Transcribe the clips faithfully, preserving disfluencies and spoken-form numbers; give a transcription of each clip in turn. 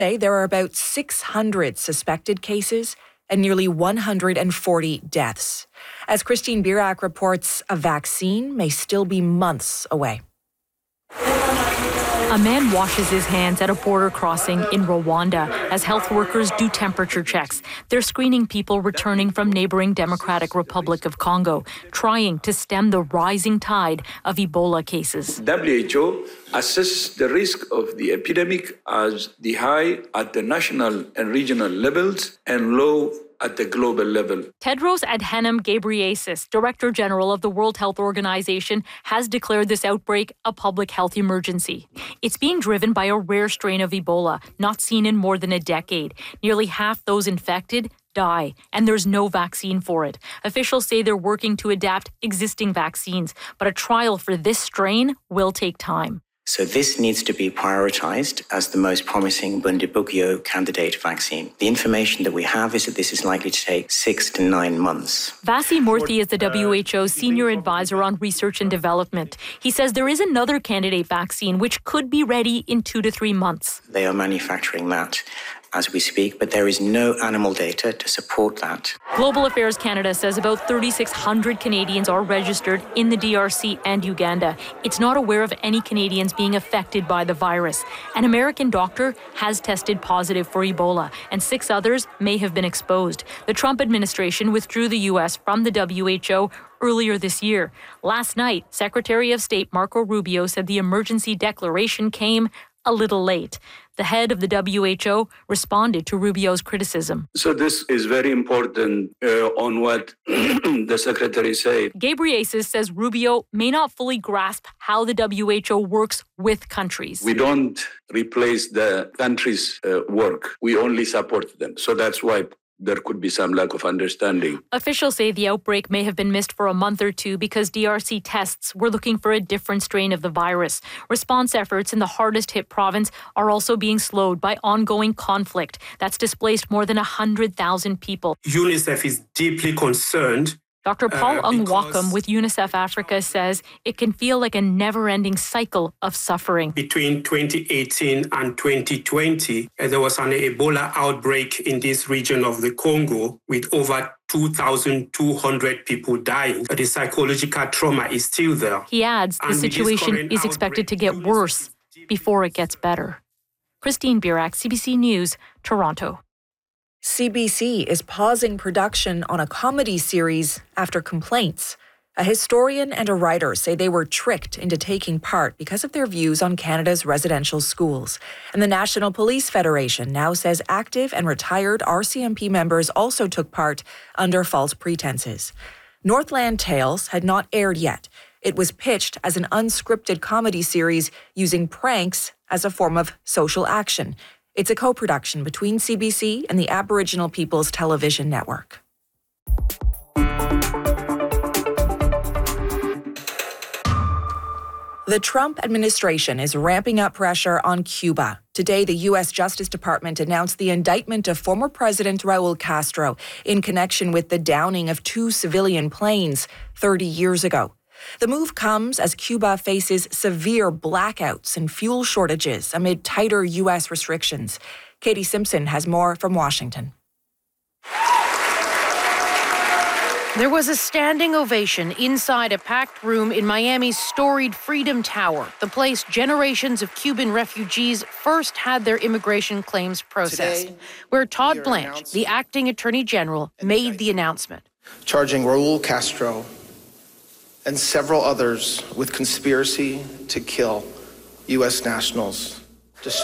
There are about six hundred suspected cases and nearly one hundred forty deaths. As Christine Birak reports, a vaccine may still be months away. A man washes his hands at a border crossing in Rwanda as health workers do temperature checks. They're screening people returning from neighboring Democratic Republic of Congo, trying to stem the rising tide of Ebola cases. W H O assesses the risk of the epidemic as the high at the national and regional levels and low at the global level. Tedros Adhanom Ghebreyesus, Director General of the World Health Organization, has declared this outbreak a public health emergency. It's being driven by a rare strain of Ebola, not seen in more than a decade. Nearly half those infected die, and there's no vaccine for it. Officials say they're working to adapt existing vaccines, but a trial for this strain will take time. So this needs to be prioritized as the most promising Bundibugyo candidate vaccine. The information that we have is that this is likely to take six to nine months. Vasi Murthy is the W H O's senior advisor on research and development. He says there is another candidate vaccine which could be ready in two to three months. They are manufacturing that as we speak, but there is no animal data to support that. Global Affairs Canada says about thirty-six hundred Canadians are registered in the D R C and Uganda. It's not aware of any Canadians being affected by the virus. An American doctor has tested positive for Ebola, and six others may have been exposed. The Trump administration withdrew the U S from the W H O earlier this year. Last night, Secretary of State Marco Rubio said the emergency declaration came a little late. The head of the W H O responded to Rubio's criticism. So this is very important uh, on what the secretary said. Ghebreyesus says Rubio may not fully grasp how the W H O works with countries. We don't replace the countries' uh, work. We only support them. So that's why there could be some lack of understanding. Officials say the outbreak may have been missed for a month or two because D R C tests were looking for a different strain of the virus. Response efforts in the hardest hit province are also being slowed by ongoing conflict that's displaced more than one hundred thousand people. UNICEF is deeply concerned. Doctor Paul uh, Ungwakam with UNICEF Africa says it can feel like a never-ending cycle of suffering. Between twenty eighteen and twenty twenty, uh, there was an Ebola outbreak in this region of the Congo with over two thousand two hundred people dying. The psychological trauma is still there. He adds the situation is expected to get worse before it gets better. Christine Birak, C B C News, Toronto. C B C is pausing production on a comedy series after complaints. A historian and a writer say they were tricked into taking part because of their views on Canada's residential schools. And the National Police Federation now says active and retired R C M P members also took part under false pretenses. Northland Tales had not aired yet. It was pitched as an unscripted comedy series using pranks as a form of social action. It's a co-production between C B C and the Aboriginal People's Television Network. The Trump administration is ramping up pressure on Cuba. Today, the U S Justice Department announced the indictment of former President Raul Castro in connection with the downing of two civilian planes thirty years ago. The move comes as Cuba faces severe blackouts and fuel shortages amid tighter U S restrictions. Katie Simpson has more from Washington. There was a standing ovation inside a packed room in Miami's storied Freedom Tower, the place generations of Cuban refugees first had their immigration claims processed, Today, where Todd Blanche, the acting attorney general, made the announcement. Charging Raul Castro and several others with conspiracy to kill U S nationals. Just...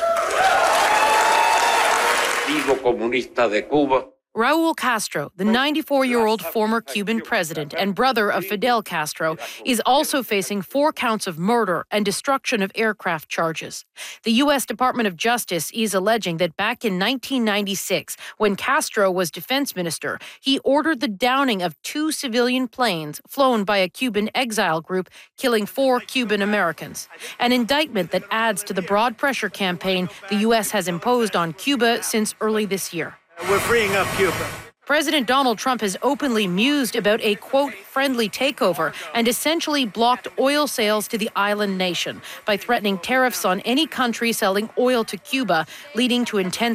Partido Comunista de Cuba. Raul Castro, the ninety-four-year-old former Cuban president and brother of Fidel Castro, is also facing four counts of murder and destruction of aircraft charges. The U S Department of Justice is alleging that back in nineteen ninety-six, when Castro was defense minister, he ordered the downing of two civilian planes flown by a Cuban exile group, killing four Cuban Americans. An indictment that adds to the broad pressure campaign the U S has imposed on Cuba since early this year. We're freeing up Cuba. President Donald Trump has openly mused about a, quote, friendly takeover and essentially blocked oil sales to the island nation by threatening tariffs on any country selling oil to Cuba, leading to intense